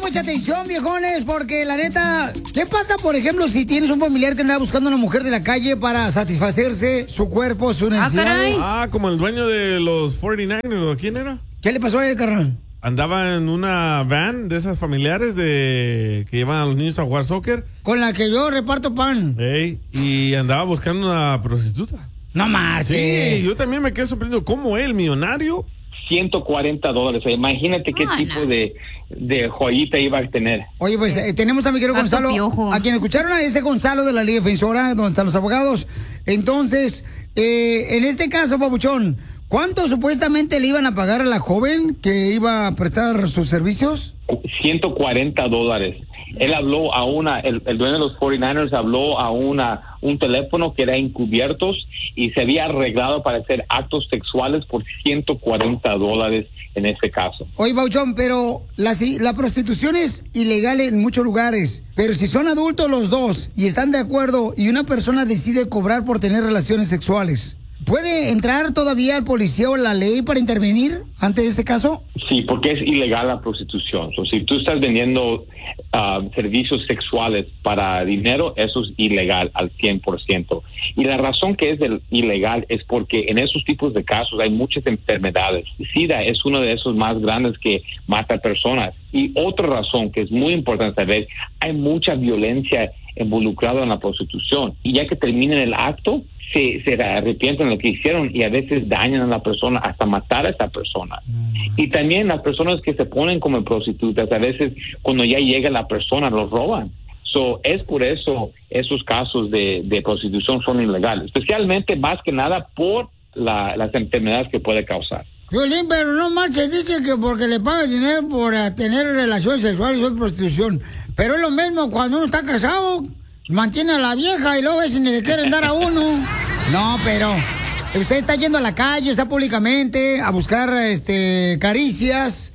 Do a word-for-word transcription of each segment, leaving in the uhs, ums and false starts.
mucha atención, viejones, porque la neta, ¿qué pasa, por ejemplo, si tienes un familiar que anda buscando a una mujer de la calle para satisfacerse su cuerpo, sus necesidades? Ah, como el dueño de los cuarenta y nueve ers, ¿o quién era? ¿Qué le pasó a él, carnal? Andaba en una van de esas familiares de que llevan a los niños a jugar soccer. Con la que yo reparto pan. Ey, y andaba buscando una prostituta. No más. Sí, yo también me quedé sorprendido. ¿Cómo él, millonario? ciento cuarenta dólares. Imagínate qué oh, tipo no. de, de joyita iba a tener. Oye, pues eh, tenemos a mi querido Gonzalo, a quien escucharon a ese Gonzalo de la Liga Defensora, donde están los abogados. Entonces, eh, en este caso, papuchón, ¿cuánto supuestamente le iban a pagar a la joven que iba a prestar sus servicios? ciento cuarenta dólares. Él habló a una, el, el dueño de los cuarenta y nueve ers habló a una un teléfono que era encubiertos y se había arreglado para hacer actos sexuales por ciento cuarenta dólares en este caso. Oye, Pauchón, pero la, la prostitución es ilegal en muchos lugares, pero si son adultos los dos y están de acuerdo y una persona decide cobrar por tener relaciones sexuales, ¿puede entrar todavía el policía o la ley para intervenir ante este caso? Sí, porque es ilegal la prostitución. So, si tú estás vendiendo uh, servicios sexuales para dinero, eso es ilegal al cien por ciento. Y la razón que es del ilegal es porque en esos tipos de casos hay muchas enfermedades. SIDA es uno de esos más grandes que mata personas. Y otra razón que es muy importante saber, hay mucha violencia involucrada en la prostitución. Y ya que terminen el acto, se, se arrepienten de lo que hicieron y a veces dañan a la persona hasta matar a esa persona. Y también las personas que se ponen como prostitutas, a veces cuando ya llega la persona los roban. So, es por eso esos casos de, de prostitución son ilegales, especialmente más que nada por la, las enfermedades que puede causar. Violín, pero no marches, dice que porque le paga dinero por uh, tener relaciones sexuales es prostitución. Pero es lo mismo cuando uno está casado, mantiene a la vieja y luego a veces ni le quieren dar a uno. No, pero usted está yendo a la calle, está públicamente a buscar este caricias.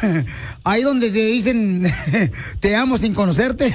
Ahí donde te dicen te amo sin conocerte.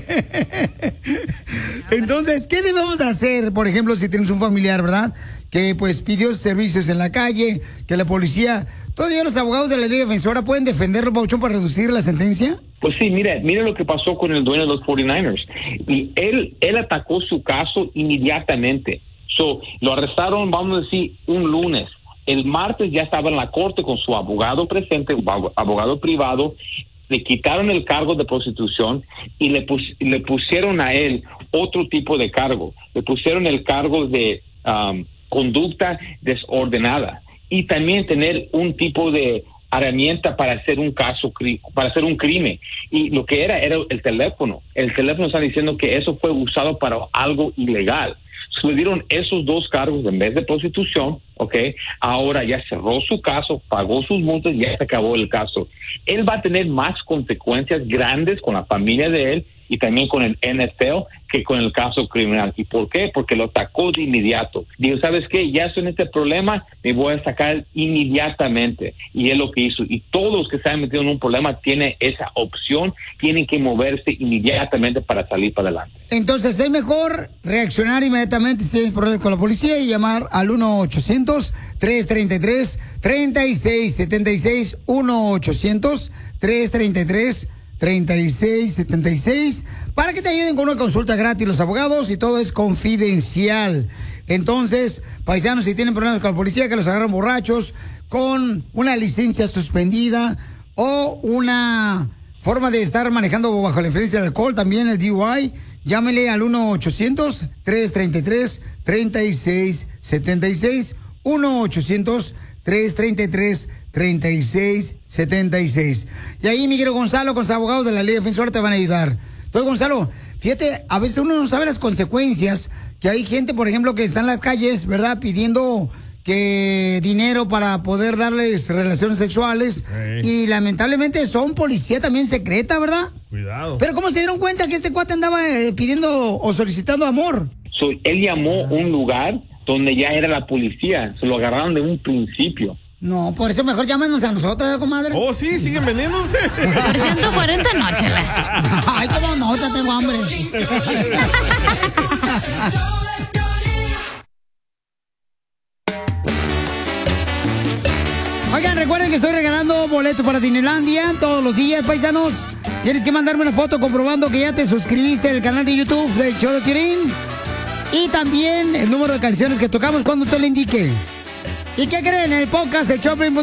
Entonces, ¿qué debemos hacer, por ejemplo, si tienes un familiar, verdad? Que pues pidió servicios en la calle, que la policía, todavía los abogados de la Liga Defensora pueden defenderlo, Pauchón, para reducir la sentencia. Pues sí, mire, mire lo que pasó con el dueño de los cuarenta y nueve ers. Y él, él atacó su caso inmediatamente. So, lo arrestaron, vamos a decir, un lunes. El martes ya estaba en la corte con su abogado presente, abogado privado. Le quitaron el cargo de prostitución y le, pus, le pusieron a él otro tipo de cargo. Le pusieron el cargo de um, conducta desordenada y también tener un tipo de herramienta para hacer un caso, para hacer un crimen. Y lo que era, era el teléfono. El teléfono está diciendo que eso fue usado para algo ilegal. Se le dieron esos dos cargos en vez de prostitución, ¿ok? Ahora ya cerró su caso, pagó sus multas y ya se acabó el caso. Él va a tener más consecuencias grandes con la familia de él y también con el N F L que con el caso criminal. ¿Y por qué? Porque lo atacó de inmediato. Digo, ¿sabes qué? Ya estoy en este problema, me voy a sacar inmediatamente. Y es lo que hizo. Y todos los que se han metido en un problema tienen esa opción, tienen que moverse inmediatamente para salir para adelante. Entonces es mejor reaccionar inmediatamente si tienes problemas con la policía y llamar al uno ochocientos, tres treinta y tres, treinta y seis setenta y seis, uno ochocientos, tres treinta y tres, treinta y seis setenta y seis, para que te ayuden con una consulta gratis los abogados y todo es confidencial. Entonces, paisanos, si tienen problemas con la policía, que los agarran borrachos, con una licencia suspendida o una forma de estar manejando bajo la influencia del alcohol, también el D U I, llámele al uno ochocientos, tres treinta y tres, treinta y seis setenta y seis, uno ochocientos, tres treinta y tres, treinta y seis setenta y seis. Y ahí, mi querido Gonzalo, con los abogados de la Ley Defensora te van a ayudar. Entonces, Gonzalo, fíjate, a veces uno no sabe las consecuencias, que hay gente, por ejemplo, que está en las calles, ¿verdad?, pidiendo que dinero para poder darles relaciones sexuales. Hey. Y lamentablemente son policía también secreta, ¿verdad? Cuidado. Pero ¿cómo se dieron cuenta que este cuate andaba eh, pidiendo o solicitando amor? So, él llamó a un lugar donde ya era la policía. Se lo agarraron de un principio. No, por eso mejor llámanos a nosotros, comadre. Oh, sí, siguen vendiéndose. Por ciento cuarenta no, chela. Ay, cómo no, ya tengo hambre. Oigan, recuerden que estoy regalando boletos boletos para Disneylandia todos los días, paisanos. Tienes que mandarme una foto comprobando que ya te suscribiste al canal de YouTube del show de Piolín. Y también el número de canciones que tocamos cuando te lo indique. ¿Y qué creen? El podcast, el show